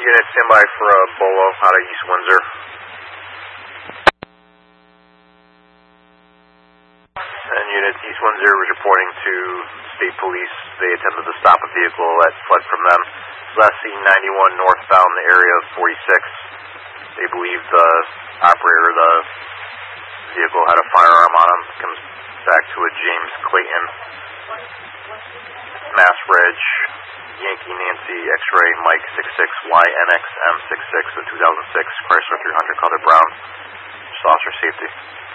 unit, stand by for a bolo out of East Windsor. And unit, East Windsor was reporting to state police. They attempted to stop a vehicle that fled from them. Last seen 91 northbound the area of 46. They believe the operator of the vehicle had a firearm on him. Comes back to a James Clayton, Mass Ridge, Yankee Nancy X-ray Mike 66YNX M66 of 2006 Chrysler 300 color brown. Just lost for safety.